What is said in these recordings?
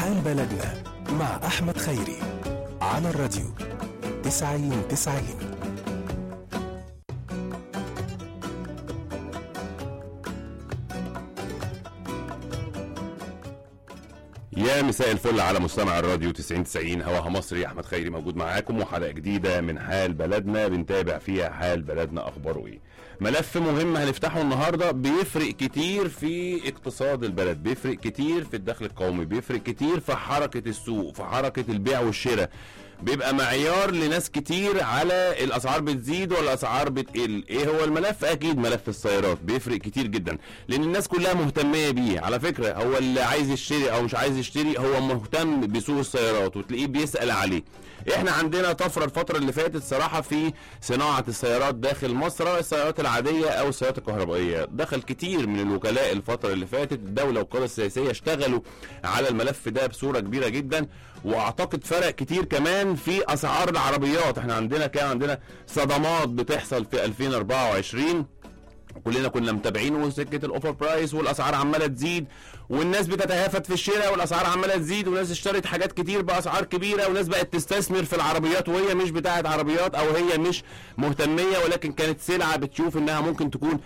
حال بلدنا مع أحمد خيري على الراديو 90-90. يا مساء الفل على مستمع الراديو 90-90 هواها مصري. احمد خيري موجود معاكم وحلقه جديده من حال بلدنا بنتابع فيها حال بلدنا اخباره ايه. ملف مهم هنفتحه النهارده بيفرق كتير في اقتصاد البلد، بيفرق كتير في الدخل القومي، بيفرق كتير في حركه السوق، في حركه البيع والشراء، بيبقى معيار لناس كتير على الاسعار بتزيد ولا الاسعار بتقل. ايه هو الملف؟ اكيد ملف السيارات بيفرق كتير جدا لان الناس كلها مهتميه بيه. على فكره هو اللي عايز يشتري او مش عايز يشتري هو مهتم بسوق السيارات وتلاقيه بيسال عليه. احنا عندنا طفره الفتره اللي فاتت صراحه في صناعه السيارات داخل مصر، السيارات العاديه او السيارات الكهربائيه. دخل كتير من الوكلاء الفتره اللي فاتت، الدوله والقياده السياسيه اشتغلوا على الملف ده بصوره كبيره جدا، واعتقد فرق كتير كمان في اسعار العربيات. احنا كان عندنا صدمات بتحصل في 2024 كلنا كنا متابعين، وسكه الاوفر برايس والاسعار عماله تزيد والناس بتتهافت في الشراء والاسعار عماله تزيد، وناس اشترت حاجات كتير باسعار كبيره، وناس بقت تستثمر في العربيات وهي مش بتاعه عربيات او هي مش مهتميه، ولكن كانت سلعه بتشوف انها ممكن تكون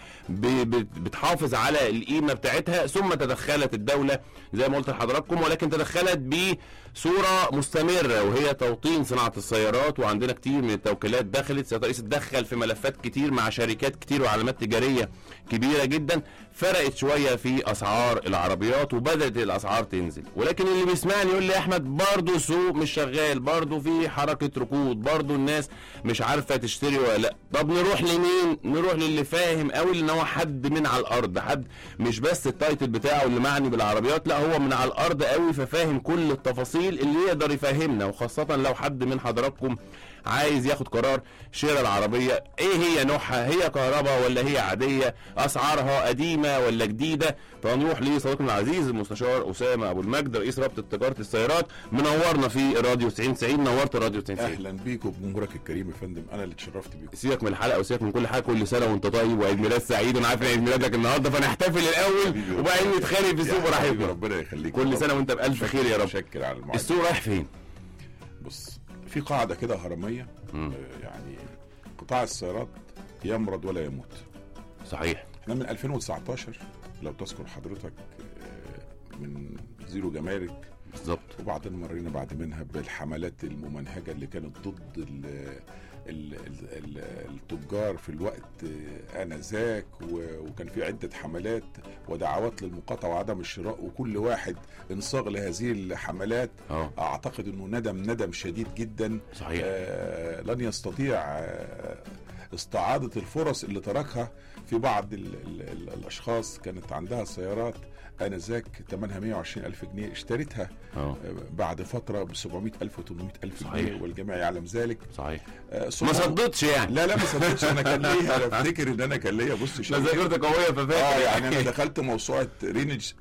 بتحافظ على القيمه بتاعتها. ثم تدخلت الدوله زي ما قلت لحضراتكم، ولكن تدخلت بصوره مستمره وهي توطين صناعه السيارات. وعندنا كتير من التوكيلات دخلت، سياده الرئيس اتدخل في ملفات كتير مع شركات كتير وعلامات تجاريه كبيره جدا، فرقت شويه في اسعار العربيات وبدات الاسعار تنزل. ولكن اللي بيسمعني يقول لي يا احمد برضه السوق مش شغال، برضه في حركه ركود، برضه الناس مش عارفه تشتري ولا لا. طب نروح لمين؟ نروح للي فاهم قوي، ان هو حد من على الارض، حد مش بس التايتل بتاعه اللي معني بالعربيات، لا هو من على الارض قوي ففاهم كل التفاصيل اللي يقدر يفهمنا. وخاصه لو حد من حضراتكم عايز ياخد قرار شراء العربيه، ايه هي نوعها؟ هي كهرباء ولا هي عاديه؟ اسعارها قديمه ولا جديده؟ فنروح لصديقنا العزيز المستشار اسامه ابو المجد رئيس رابطه تجاره السيارات، منورنا في الراديو 90-90. نورت الراديو 90-90. اهلا بيك وبجمهورك الكريم يا فندم، انا اللي اتشرفت بيك. سيبك من الحلقه وسيبك من كل حاجه، كل سنه وانت طيب وعيد ميلاد سعيد. انا عارف ان عيد ميلادك النهارده فنحتفل الاول وبعدين نتخانق في السوق براحتنا. ربنا يخليك، كل سنه وانت بالف خير يا رب. شكر على المعلومه. السوق رايح فين؟ بص، في قاعده كده هرميه، يعني قطاع السيارات يمرض ولا يموت. صحيح. احنا من 2019 لو تذكر حضرتك من زيرو جمارك بالظبط، وبعدين مرينا بعد منها بالحملات الممنهجه اللي كانت ضد التجار في الوقت آنذاك، وكان في عدة حملات ودعوات للمقاطعة وعدم الشراء، وكل واحد انصاغ لهذه الحملات. أعتقد أنه ندم شديد جدا. صحيح. لن يستطيع استعادة الفرص اللي تركها في بعض الأشخاص كانت عندها سيارات آنذاك ثمنها 120,000 جنيه، اشتريتها بعد فترة ب700,000 و800,000 جنيه، والجميع يعلم ذلك. صحيح. ما صدتش يعني؟ لا ما صدتش. أنا كان ليا، أنا أفتكر إن أنا كان ليا، بص ذاكرتك قوية ففاكر. يعني أنا دخلت موسوعة رينج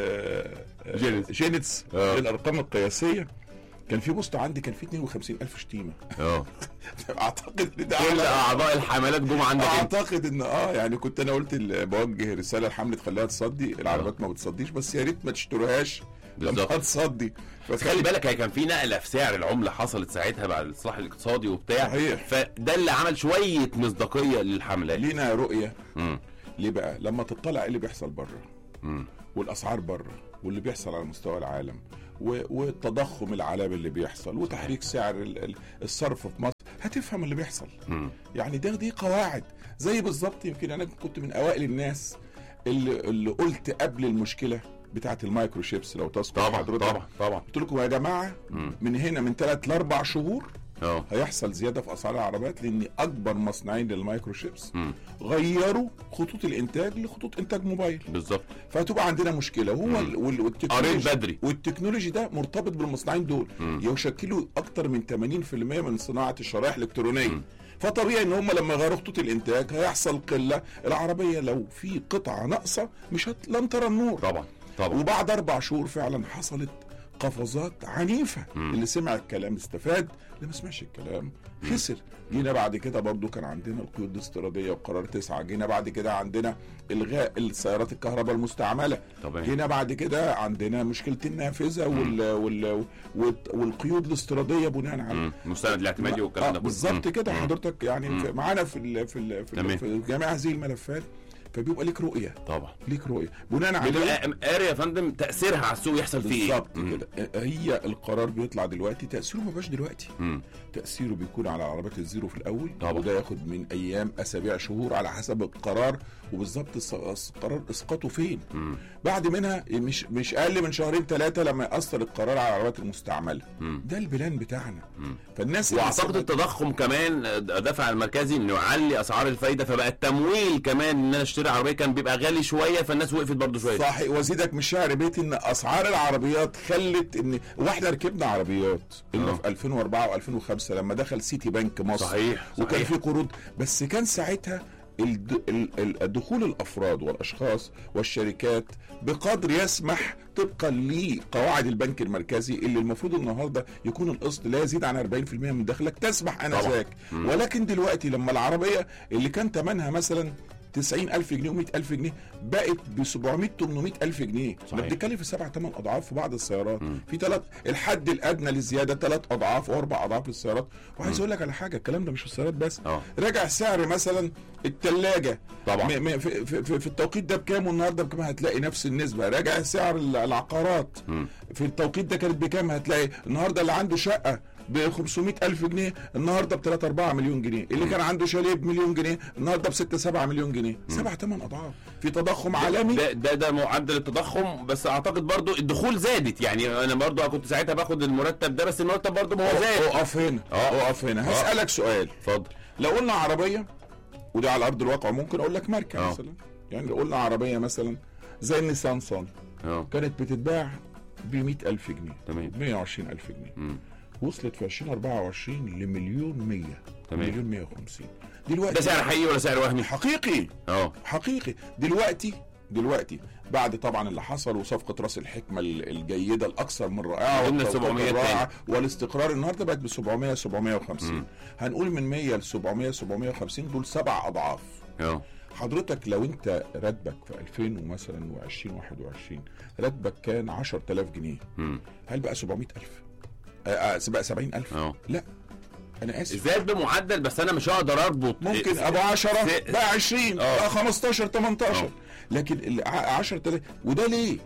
جينيتس للأرقام القياسية، كان في بوست عندي كان في 52,000 شتيمه. اعتقد ان ده كل اعضاء الحملات جم عندك. اعتقد ان يعني كنت انا قلت بوجه رساله لحمله خليها تصدي، العربيات ما بتصديش، بس يا ريت ما تشتروهاش لما تصدي. خلي بالك هي كان في نقله في سعر العمله حصلت ساعتها بعد الاصلاح الاقتصادي وبتاع. صحيح. فده اللي عمل شويه مصداقيه للحملات. لينا رؤيه. ليه بقى؟ لما تطلع ايه اللي بيحصل بره والاسعار بره واللي بيحصل على مستوى العالم والتضخم العالمي اللي بيحصل وتحريك سعر الصرف في مصر، هتفهم اللي بيحصل. يعني دي قواعد زي بالظبط. يمكن انا كنت من اوائل الناس اللي قلت قبل المشكله بتاعه المايكرو شيبس لو تذكر حضرتك. طبعا قلت لكم يا جماعه من هنا من 3 ل4 شهور هيحصل زياده في اسعار العربيات، لان اكبر مصنعين للمايكرو شيبس غيروا خطوط الانتاج لخطوط انتاج موبايل. بالظبط. فهتبقى عندنا مشكله. هو والتكنولوجي ده مرتبط بالمصنعين دول، يشكلوا اكتر من 80% من صناعه الشرائح الالكترونيه. فطبيعي ان هم لما يغيروا خطوط الانتاج هيحصل قله. العربيه لو في قطعه ناقصه لن ترى النور. طبعا. وبعد 4 شهور فعلا حصلت قفزات عنيفه. اللي سمع الكلام استفاد، اللي ما سمعش الكلام خسر. جينا بعد كده برضو كان عندنا القيود الاستيراديه وقرار 9. جينا بعد كده عندنا الغاء السيارات الكهرباء المستعمله. طبعا. جينا بعد كده عندنا مشكله النافذه والقيود الاستيراديه بناء على المستند الاعتمادي والكلام ده بالظبط كده. حضرتك يعني معانا في جميع هذه الملفات، فبيبقى ليك رؤيه. طبعا ليك رؤيه بناء على قاري يا فندم تاثيرها على السوق يحصل فيه ايه بالظبط كده. هي القرار بيطلع دلوقتي، تاثيره ما بقاش دلوقتي. تاثيره بيكون على عربات الزيرو في الاول طبعا. وده ياخد من ايام، اسابيع، شهور على حسب القرار وبالظبط القرار اسقاطه فين. بعد منها مش اقل من 2-3 لما ياثر القرار على العربات المستعمله. ده البلان بتاعنا. فالناس واعتقد التضخم كمان دفع المركزي انه يعلي اسعار الفايده، فبقى التمويل كمان ان انا اشتري عربيه كان بيبقى غالي شويه، فالناس وقفت برضو شويه. صحيح. وازيدك من شعر بيتي ان اسعار العربيات خلت ان واحنا ركبنا عربيات اللي في 2004 و2005 لما دخل سيتي بنك مصر. صحيح. وكان في قروض، بس كان ساعتها دخول الافراد والاشخاص والشركات بقدر يسمح طبقا لقواعد البنك المركزي، اللي المفروض النهارده يكون القسط لا يزيد عن 40% من دخلك، تسمح انذاك. ولكن دلوقتي لما العربيه اللي كان ثمنها مثلا 90,000 جنيه و100,000 جنيه بقت ب 700-800,000 جنيه. احنا بنتكلم في 7-8 اضعاف في بعض السيارات. في الحد الادنى للزياده 3 اضعاف و4 اضعاف للسيارات. وعايز اقول لك على حاجه، الكلام ده مش في السيارات بس. راجع سعر مثلا الثلاجه طبعا في التوقيت ده بكام والنهارده بكام، هتلاقي نفس النسبه. راجع سعر العقارات في التوقيت ده كانت بكام، هتلاقي النهارده اللي عنده شقه ب 500,000 جنيه النهارده ب 3-4 مليون جنيه، اللي كان عنده شاليه بمليون جنيه النهارده ب 6-7 مليون جنيه. 7-8 اضعاف. في تضخم عالمي. ده معدل التضخم. بس اعتقد برضو الدخول زادت. يعني انا برضو كنت ساعتها باخد المرتب ده، بس المرتب برضو ما هو زاد. اقف هنا هسألك سؤال. اتفضل. لو قلنا عربيه، وده على ارض الواقع، ممكن اقول لك ماركه مثلا، يعني لو قلنا عربيه مثلا زي النيسان صني كانت بتتباع ب 100,000 جنيه، تمام، 120,000 جنيه، وصلت في 2024 لمليون 100، مليون 150. دلوقتي ده سعر حقيقي ولا سعر وهمي؟ حقيقي. حقيقي. دلوقتي بعد طبعا اللي حصل وصفقه راس الحكمه الجيده الاكثر من رائعه والرائعه والاستقرار، النهارده بقت ب 700-750. هنقول من 100 ل 700-750 دول 7 اضعاف. حضرتك لو انت راتبك في 2000 مثلا و2021 راتبك كان 10,000 جنيه، هل بقى 700,000؟ بقى 70,000؟ لا، انا اسف. زاد بمعدل، بس انا مش هقدر اربط. ممكن ابو 10 بقى 20 بقى 15 18 لكن 10,000. وده ليه؟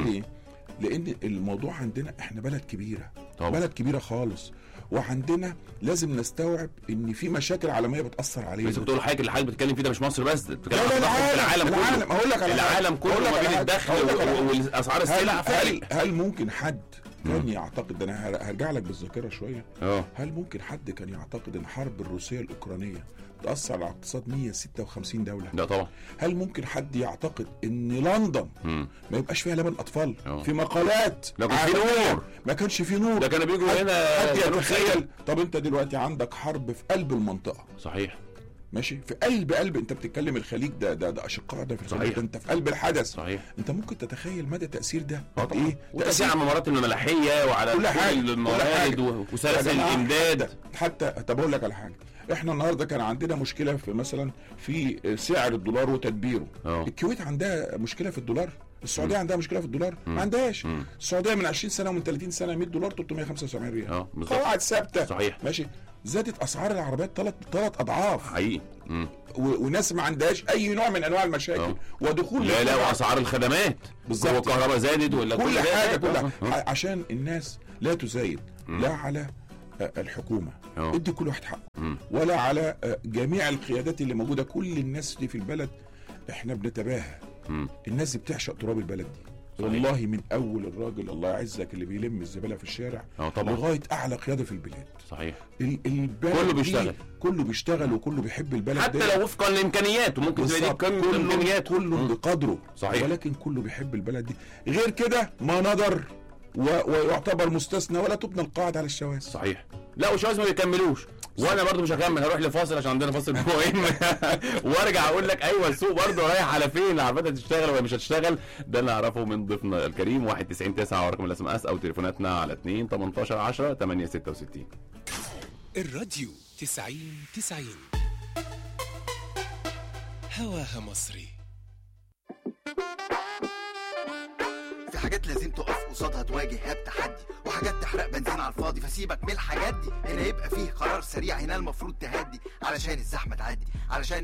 لان الموضوع عندنا احنا بلد كبيره طبعا. بلد كبيره خالص، وعندنا لازم نستوعب ان في مشاكل عالميه بتاثر علينا. بس بتقول حاجه، اللي حضرتك بتتكلم فيه ده مش مصر بس، بتتكلم في العالم كله. هقول لك على العالم كله ما بين الدخل والاسعار السلع. هل ممكن حد كان يعتقد، ده انا هرجع لك بالذاكره شويه، هل ممكن حد كان يعتقد ان حرب الروسيه الاوكرانيه تاثر على اقتصاد 156 دوله؟ لا طبعا. هل ممكن حد يعتقد ان لندن ما يبقاش فيها لبن اطفال؟ في مقالات ما كانش في نور، ده كانوا بيجوا هنا. حد يتخيل؟ طب انت دلوقتي عندك حرب في قلب المنطقه. صحيح. ماشي، في قلب انت بتتكلم الخليج ده اشقاء، ده في الخليج، انت في قلب الحدث. صحيح. انت ممكن تتخيل مدى تاثير ده ايه؟ تاثير على الممرات الملاحيه وعلى كل الموارد وسلاسل الامداد حتى. طب اقول لك على حاجه، احنا النهارده كان عندنا مشكله في مثلا في سعر الدولار وتدبيره. الكويت عندها مشكله في الدولار، السعوديه عندها مشكله في الدولار، ما عندهاش. السعوديه من 20 سنه ومن 30 سنه 100 دولار 375 ريال، قواعد ثابته. صحيح. ماشي. زادت اسعار العربيات 3 اضعاف حقيقي. وناس ما عندهاش اي نوع من انواع المشاكل. ودخول لا واسعار الخدمات بالظبط، والكهرباء زادت ولا كل حاجه كلها عشان الناس لا تزايد لا على الحكومه، ادي كل واحد حقه، ولا على جميع القيادات اللي موجوده. كل الناس اللي في البلد احنا بنتباهى. الناس اللي بتعشق تراب البلد دي والله، من اول الراجل الله يعزك اللي بيلم الزباله في الشارع لغايه اعلى قياده في البلاد. صحيح. كله بيشتغل وكله بيحب البلد حتى دي. لو وفقا لامكانياته، ممكن تلاقي امكانيات كله بقدره. صحيح. ولكن كله بيحب البلد دي. غير كده ما نظر ويعتبر مستثنى، ولا تبنى القاعده على الشواذ. صحيح. لا، والشواذ ما بيكملوش. وانا برضو مش هكمل، هروح لفاصل عشان عندنا فاصل مهم وارجع اقول لك ايوه السوق برضو رايح على فين، العربيات هتشتغل ولا مش هتشتغل. ده اللي نعرفه من ضيفنا الكريم. 199 ورقم الاس ام اس او تليفوناتنا على 2 18 10 866. الراديو 90 هواها مصري. في حاجات لازم تقف قصادها تواجهها بتحدي، وحاجات تحرق بنزين على الفاضي، فسيبك من الحاجات دي. هنا يبقى فيه قرار سريع، هنا المفروض تهدي علشان الزحمه تعدي، علشان